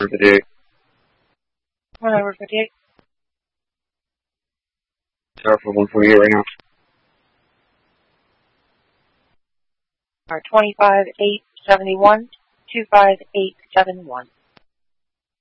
58. 1/58. Start for 148 right now. Or 25871. 25871.